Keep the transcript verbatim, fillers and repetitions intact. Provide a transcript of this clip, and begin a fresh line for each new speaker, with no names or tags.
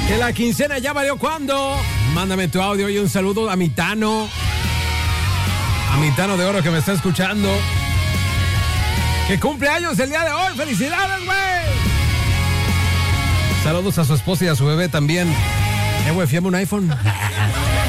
Que la quincena ya valió cuando. Mándame tu audio y un saludo a mi Tano. A mi Tano de Oro que me está escuchando. Que cumple años el día de hoy. ¡Felicidades, güey! Saludos a su esposa y a su bebé también. Eh, güey, fíjame un iPhone.